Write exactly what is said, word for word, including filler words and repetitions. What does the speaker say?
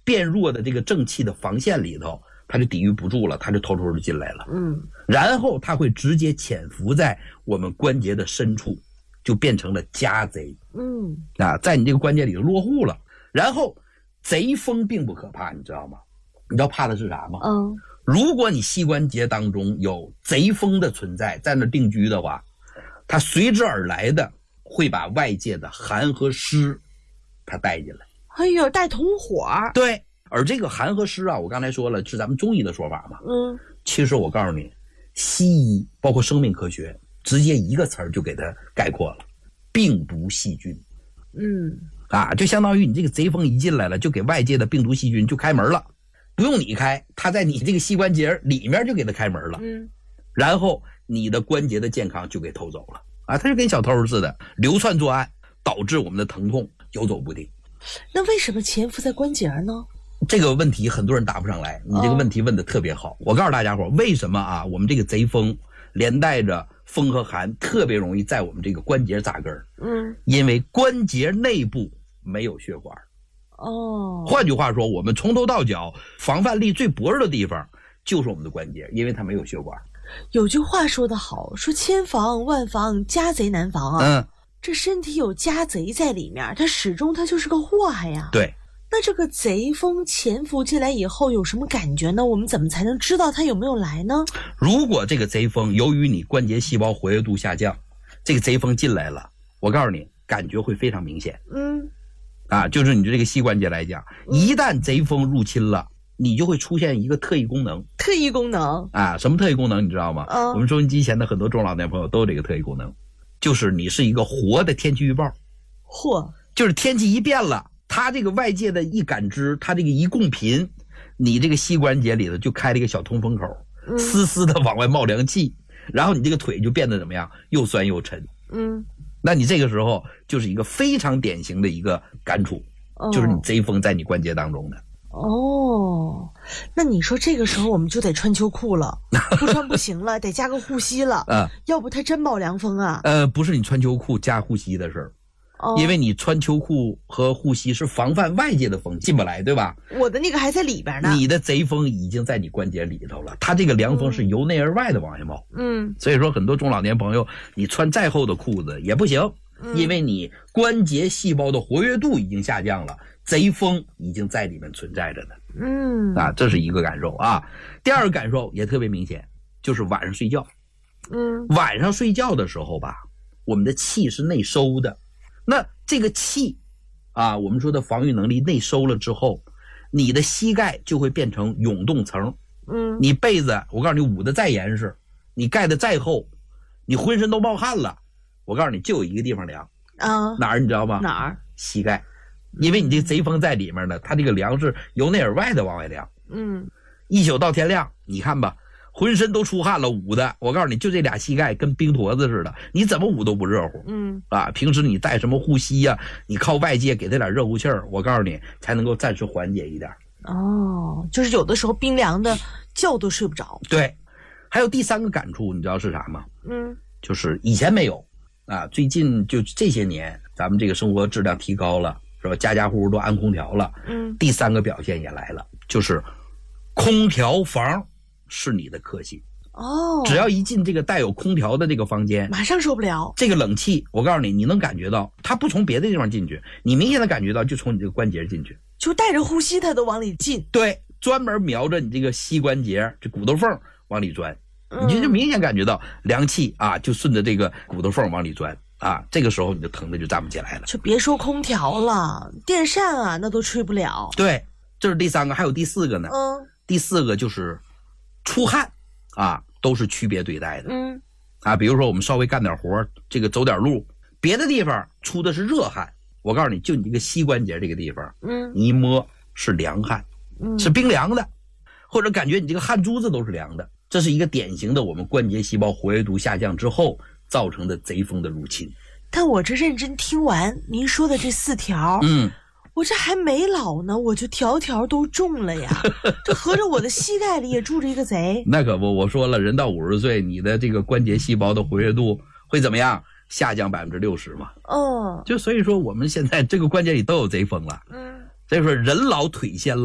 变弱的这个正气的防线里头，它就抵御不住了，它就偷偷就进来了。 嗯， 然后它会直接潜伏在我们关节的深处，就变成了家贼。 嗯， 啊，在你这个关节里头落户了。然后贼风并不可怕，你知道吗？你知道怕的是啥吗？ 嗯， 如果你膝关节当中有贼风的存在，在那定居的话，它随之而来的会把外界的寒和湿它带进来。 哎呦，带同伙。 对，而这个寒和湿啊，我刚才说了是咱们中医的说法嘛。 嗯， 其实我告诉你，西医包括生命科学直接一个词儿就给它概括了，病毒细菌。 嗯， 啊，就相当于你这个贼风一进来了，就给外界的病毒细菌就开门了，不用你开，它在你这个膝关节里面就给它开门了。 嗯， 然后你的关节的健康就给偷走了啊，它就跟小偷似的流窜作案，导致我们的疼痛游走不定。 那为什么潜伏在关节呢？ 这个问题很多人答不上来，你这个问题问的特别好。哦、我告诉大家伙，为什么啊？我们这个贼风连带着风和寒，特别容易在我们这个关节扎根。 嗯， 因为关节内部没有血管。 哦， 换句话说，我们从头到脚防范力最薄弱的地方就是我们的关节，因为它没有血管。 有句话说得好，说千防万防，家贼难防啊。 嗯， 这身体有家贼在里面，它始终它就是个祸害呀。 对。 那这个贼风潜伏进来以后有什么感觉呢？我们怎么才能知道它有没有来呢？ 如果这个贼风由于你关节细胞活跃度下降，这个贼风进来了，我告诉你，感觉会非常明显。 嗯， 啊，就是你这个膝关节来讲，一旦贼风入侵了，你就会出现一个特异功能。 特异功能啊，什么特异功能你知道吗？ 嗯， 我们收音机前的很多中老年朋友都有这个特异功能，就是你是一个活的天气预报。 嚯， 就是天气一变了，它这个外界的一感知，它这个一共频，你这个膝关节里头就开了一个小通风口， 嗯， 丝丝的往外冒凉气，然后你这个腿就变得怎么样？又酸又沉。 嗯， 那你这个时候就是一个非常典型的一个感触， 哦， 就是你贼风在你关节当中的。 哦，那你说这个时候我们就得穿秋裤了，不穿不行了，得加个护膝了。 啊， 要不它真冒凉风啊。 呃，不是你穿秋裤加护膝的事儿。 哦， 因为你穿秋裤和护膝是防范外界的风进不来，对吧？ 我的那个还在里边呢。 你的贼风已经在你关节里头了，它这个凉风是由内而外的往下冒。 嗯， 所以说很多中老年朋友，你穿再厚的裤子也不行， 嗯， 因为你关节细胞的活跃度已经下降了，贼风已经在里面存在着呢。 嗯， 啊，这是一个感受啊。第二个感受也特别明显，就是晚上睡觉。 嗯， 晚上睡觉的时候吧，我们的气是内收的。那这个气啊，我们说的防御能力内收了之后，你的膝盖就会变成涌动层。 嗯， 你被子我告诉你捂得再严实，你盖得再厚，你浑身都冒汗了，我告诉你就有一个地方凉啊， 哪儿你知道吗？ 哪儿？ 膝盖。因为你这个贼风在里面呢，它这个凉是由内而外的往外凉。 嗯， 一宿到天亮，你看吧，浑身都出汗了，捂的，我告诉你，就这俩膝盖跟冰坨子似的，你怎么捂都不热乎。 嗯， 啊，平时你带什么护膝呀、啊？你靠外界给它点热乎气儿，我告诉你，才能够暂时缓解一点。 哦，就是有的时候冰凉的觉都睡不着。 对，还有第三个感触，你知道是啥吗？ 嗯， 就是以前没有啊，最近就这些年，咱们这个生活质量提高了，是吧？家家户户都安空调了。 嗯， 第三个表现也来了，就是空调房是你的克星。 哦， 只要一进这个带有空调的这个房间， 马上受不了。 这个冷气，我告诉你，你能感觉到，它不从别的地方进去，你明显的感觉到就从你这个关节进去， 就带着呼吸它都往里进。 对，专门瞄着你这个膝关节这骨头缝往里钻，你就就明显感觉到凉气啊，就顺着这个骨头缝往里钻啊，这个时候你就疼的就站不起来了。 就别说空调了，电扇啊那都吹不了。 对，这是第三个，还有第四个呢。 嗯， 第四个就是出汗啊，都是区别对待的。 嗯， 啊，比如说我们稍微干点活，这个走点路，别的地方出的是热汗，我告诉你，就你这个膝关节这个地方， 嗯， 你一摸是凉汗， 嗯， 是冰凉的，或者感觉你这个汗珠子都是凉的，这是一个典型的我们关节细胞活跃度下降之后造成的贼风的入侵。 但我这认真听完您说的这四条， 嗯， 我这还没老呢，我就条条都中了呀！这合着我的膝盖里也住着一个贼。 那可不，我说了，人到五十岁，你的这个关节细胞的活跃度会怎么样？下降百分之六十嘛。 嗯， 就所以说，我们现在这个关节里都有贼风了。 嗯， 所以说，人老腿先老。